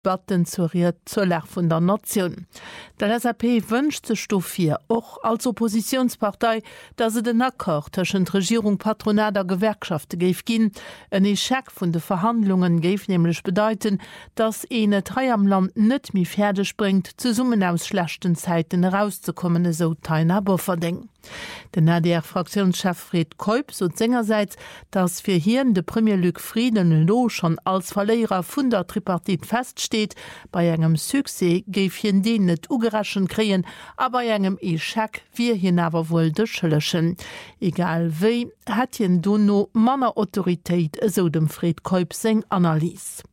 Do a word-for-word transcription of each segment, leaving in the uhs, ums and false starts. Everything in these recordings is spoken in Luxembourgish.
Batten zur Zoller vun der Nation. Der S A P wünscht se Stofir och als Oppositionspartei, dat se den Akkord tschen Regierung patronader Gewerkschafte geif ginn. En Echeck vun de Verhandlungen geif nämlich bedeuten, dass ene drei am Land net mi Pferde springt, zu summen aus schlechten Zeiten herauszukommen, so Taina Bofferding. Den N D R-Fraktionschef Fred Kolb so sängerseits, dass fir hien de Premier Luc Frieden lo schon als Verlehrer vun der Tripartit feststeht, bei engem Suse geif hien den net ugeraschen kreen, aber engem Echeck wie hin awer wohl de schëllechen. Egal wéi, hat hien du no Manner Autoritéit, so dem Fred Kolb seng Analyse.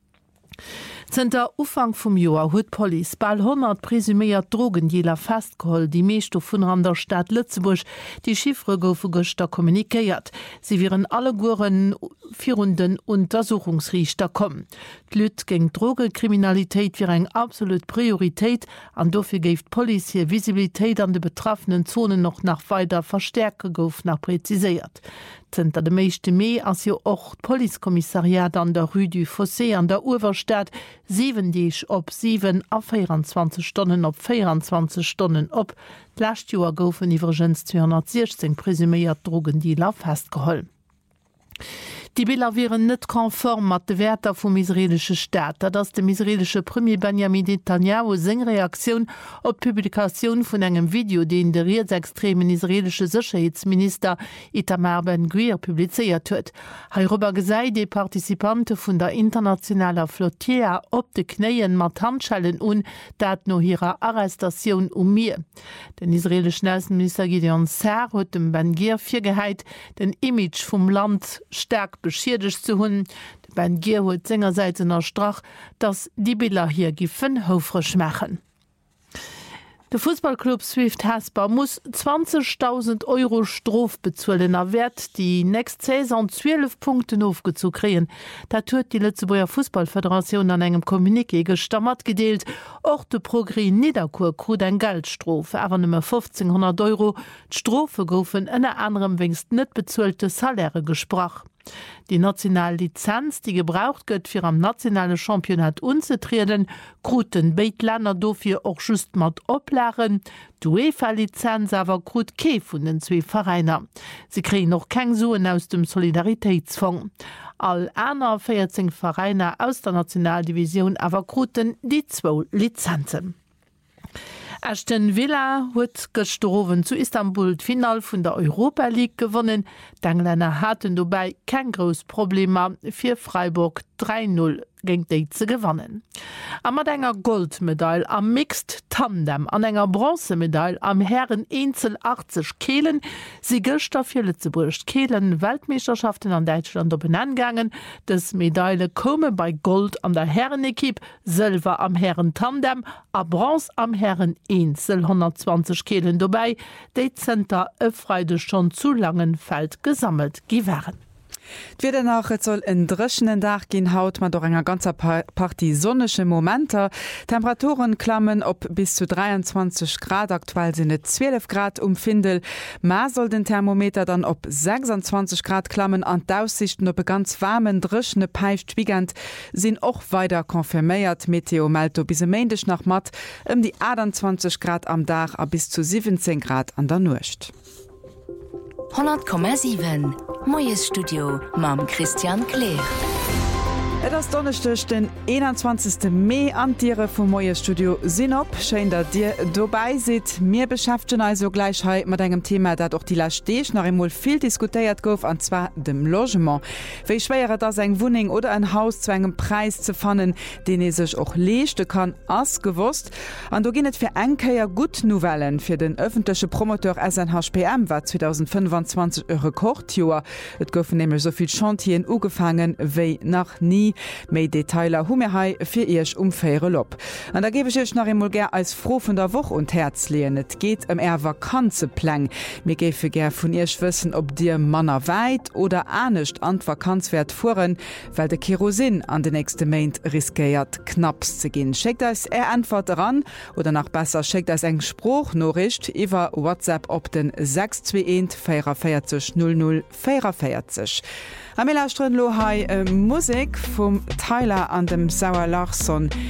Zter Ufang vum Joer huet Poli ball hundert presüméiert Drogendealer festgeholl, die meescht vun an der Stadt Lützeburg die Chiffre goufe Göster kommunikéiert. Sie viren alle Guren virrunden Untersuchungsrichter kommen. D'Lüt geng Drogekriminalitéit wie eng absolut Prioritéit, an dofir géft Poli hier Visibilitéit an de betroffenen Zonen noch nach weiter verstärke gouf nach präziséiert. Zter de meeschte Mei ass jo och Polizeikommissariat an der Rue du Fossé an der Uwerstadt sieben Dich op sieben a vierundzwanzig Stunden op vierundzwanzig Stunden op. D'Lächt Joer goufen iwwergens zweihundertsechzehn presüméiert Drogendealer festgeholl. Die Bilder wären net konform mat de Wärter vum israelsche Staat, dat ass dem israelsche Premier Benjamin Netanyahu seng Reaktion op Publikation vun engem Video, den de rechtsextremen israelsche Sicherheitsminister Itamar Ben-Gvir publizeiert huet. Hierüber gesei de Partizipante vun der internationaler Flotilla op de Kneien mat Handschellen un, dat no ihrer Arrestation um mir. Den israelischen Außenminister Gideon Sa'ar huet dem Ben-Gvir firgeheit, den Image vum Land stark beschädigt zu hunn. Ben Gier huet sengerseits nach Strach, dass die Bilder hier giffen houfrisch machen. Der Fußballclub Swift Hasper muss zwanzigtausend Euro Strof bezuelen erwert, die nächst Saison zwölf Punkten aufgezukriegen. Da tut die Lützeburger Fußballföderation an engem Kommuniqué gestammert gedeelt. Auch de Progrès Niederkur krut ein Geldstrof, aber nimmer fünfzehnhundert Euro. Strofe goufen ënner anderem wingst net bezuelte Saläre gesproch. Die nationale Lizenz, die gebraucht gött fir am nationale Championat unzetriden, kruten Beitländer dofir och just mat oplaren. d'UEFA-Lizenz awer krut ke vun den zwee Vereiner. Sie kreen noch keng Suen aus dem Solidaritätsfonds. All aner vierzehn Vereiner aus der Nationaldivision awer kruten die zwo Lizenzen. Aston Villa huet gestorven zu Istanbul d'Final vun der Europa League gewonnen. D'Engländer hatten dobei kein gros Problem fir Freiburg drei null gegen déi ze gewannen. Am mat enger Goldmedaille am Mixed Tandem an enger Bronzemedaille am Herren Einzel achtzig Kehlen sie Göster fir Lützeburg Kehlen Weltmeisterschaften an Deutschland op angangen. Das Medaille komme bei Gold an der Herrenequipe, Silber am Herren Tandem, a Bronze am Herren Einzel hundertzwanzig Kehlen dabei. De Center ëfreide schon zu langen Feld gesammelt gewähren. Wieder nach soll en dreschenen Dach gin haut man doch enger ganzer Party sonnesche Momente. Temperaturen klammen op bis zu dreiundzwanzig Grad, aktuell sind zwölf Grad umfindel. Ma soll den Thermometer dann op sechsundzwanzig Grad klammen an d'Aussichten op e ganz warmen dreschene Peicht wiegend sind och weiter konfirméiert. Meteomelto bis mändisch nach Matt um die achtundzwanzig Grad am Dach a bis zu siebzehn Grad an der Nucht. hundert Komma sieben Moes Studio mam Christian Kleer. Et ass Donnerstech den einundzwanzigsten Mai an Tiere vum Moes Studio sinn op, schein dat Dir dobei sit. Mir beschäften also Gleichheit mat engem Thema, dat och die Lastech nach emul viel diskutiert gouf, an zwar dem Logement. Wéi schwéiere ass eng Wuning oder ein Haus zu engem Preis ze fannen, den e sech och leeschte kann ass gewusst. An do ginnet fir engkeier gut Novellen fir den öffentliche Promoteur S N H P M war zweitausendfünfundzwanzig e Rekordjoer. Et goufen nämlich soviel Chantien ugefangen wéi nach nie. Mei Detailer humehai fir ech umféiere Lopp. An da gebe ich nach emul ger als froh vun der Woch und Herz lehen. Et geht em um er Vakanzepläng. Mir gefe ger vun ihr schwëssen, ob dir Manner weit oder anecht an Vakanzwert fuhren, weil de Kerosin an den nächste Main riskiert knapps ze gin. Schickt als er Antwort ran oder nach besser schickt als eng Spruch Norricht iwwer WhatsApp op den sechs zwei eins vier vier null null vier vier. Amela Strönlohai äh, Musik von vum Tyler an dem Sauer Larson.